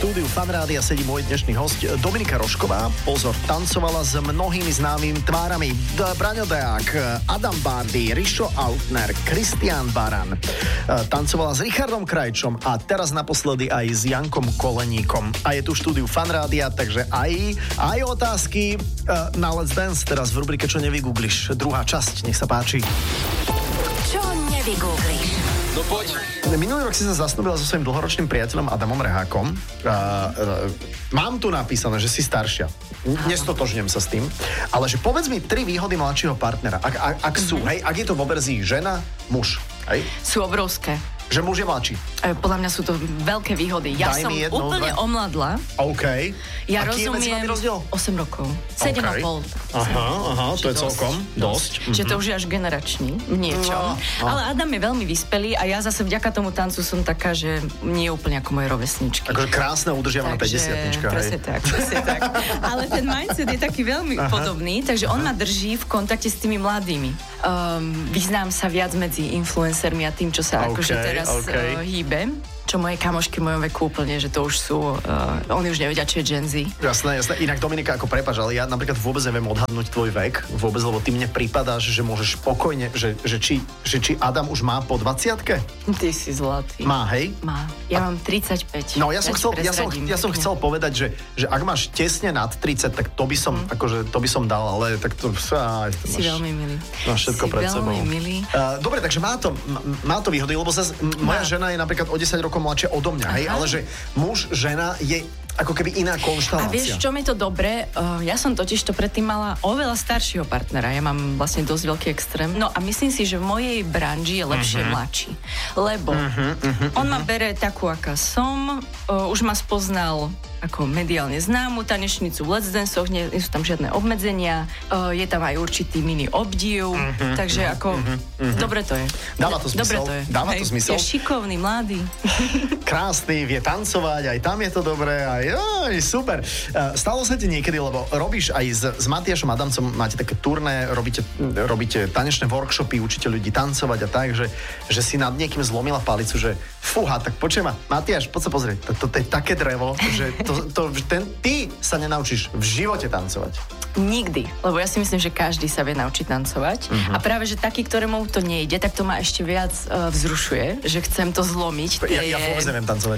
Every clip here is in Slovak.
štúdiu Fanrádia sedí môj dnešný hosť Dominika Rožková. Pozor, tancovala s mnohými známymi tvárami. Braňo Deák, Adam Bárdy, Rišo Autner, Kristián Baran. Tancovala s Richardom Krajčom a teraz naposledy aj s Jankom Koleníkom. A je tu v štúdiu Fanrádia, takže aj otázky na Let's Dance teraz v rubrike Čo nevygoogliš. Druhá časť, nech sa páči. Čo nevygoogliš? No poď. Minulý rok si sa zasnúbila so svojím dlhoročným priateľom Adamom Rehákom. Mám tu napísané, že si staršia. Nestotožňujem sa s tým. Ale že povedz mi 3 výhody mladšieho partnera. Ak sú, hej, ak je to vo verzii žena, muž, hej? Sú obrovské. Že muž je mladší. Podľa mňa sú to veľké výhody. Ja som úplne omladla. OK. Ja Aký je medzi vami rozdiel? 8 rokov. 7,5. Aha, to je celkom dosť. Čiže to už je až generačný v niečom. Ale Adam je veľmi vyspelý a ja zase vďaka tomu tancu som taká, že nie je úplne ako moje rovesničky. Akože krásne udržiavaná 50-tnička. Presne tak. Ale ten mindset je taký veľmi podobný, takže on ma drží v kontakte s tými mladými. Vyznám sa viac medzi influencermi a tým, čo sa akože teraz hýbe. Čo moje kamošky v mojom veku úplne, že to už sú, oni už nevedia, čo je Gen Z. Jasné. Inak Dominika, ako prepáč, ale ja napríklad vôbec neviem odhadnúť tvoj vek, vôbec, lebo ty mne pripadáš, že môžeš spokojne, že či Adam už má po 20-ke? Ty si zlatý. Má, hej? Má. Ja mám 35. No, ja som chcel povedať, že ak máš tesne nad 30, tak to by som, akože, to by som dal, ale tak to... Si veľmi milý. Máš všetko pred sebou. Veľmi milý. Dobre, takže má to výhody, lebo zase moja žena je napríklad o 10 rokov mladšie odo mňa, hej, ale že muž, žena je ako keby iná konštalácia. A vieš, čo mi to dobre? Ja som totiž to predtým mala oveľa staršieho partnera. Ja mám vlastne dosť veľký extrém. No a myslím si, že v mojej branži je lepšie mladší. Lebo on ma bere takú, aká som. Už ma spoznal ako mediálne známu tanečnicu v Let's Danceoch, nie sú tam žiadne obmedzenia, je tam aj určitý mini obdiv, takže ako dobre to je. Dáva to zmysel. Dobre to je. Dáva to zmysel. Je šikovný, mladý. Krásny, vie tancovať, aj tam je to dobré, aj super. Stalo sa ti niekedy, lebo robíš aj s Matiášom Adamcom, máte také turné, robíte tanečné workshopy, učíte ľudí tancovať a tak, že si nad niekým zlomila palicu, že fúha, tak počujem ma, Matiáš, poď sa pozrieť, to je také drevo, že ty sa nenaučíš v živote tancovať. Nikdy, lebo ja si myslím, že každý sa vie naučiť tancovať a práve, že taký, ktorému to nejde, tak to ma ešte viac vzrušuje, že chcem to zlomiť. Ja vôbec neviem tancovať.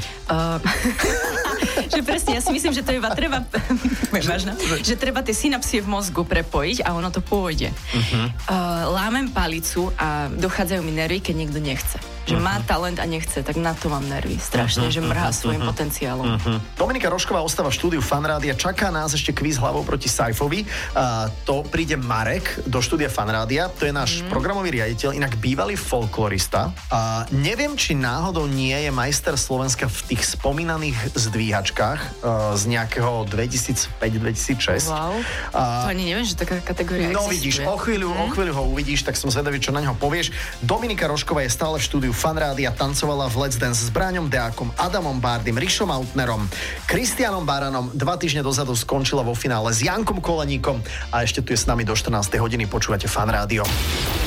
Že presne, ja si myslím, že to iba treba že treba tie synapsie v mozgu prepojiť a ono to pôjde. Lámem palicu a dochádzajú mi nervy, keď niekto nechce. Že má talent a nechce, tak na to mám nervy. Strašne, že mrhá svojim potenciálom. Dominika Rožková ostáva v štúdiu Fanrádia. Čaká nás ešte kvíz hlavou proti Saifovi. To príde Marek do štúdia Fanrádia. To je náš programový riaditeľ, inak bývalý folklorista. Neviem, či náhodou nie je majster Slovenska v tých spomínaných zdvíhačkách z nejakého 2005-2006. Wow. To ani neviem, že taká kategória existuje. No vidíš, o chvíľu ho uvidíš, tak som zvedavý, čo na ňo povieš. Dominika Rožková je stále v štúdiu Fanrádia, tancovala v Let's Dance s Braňom Deákom, Adamom Bárdym, Rišom Autnerom, Kristiánom Baranom. 2 týždne dozadu skončila vo finále s Jankom Koleníkom a ešte tu je s nami do 14. hodiny. Počúvate Fanrádio.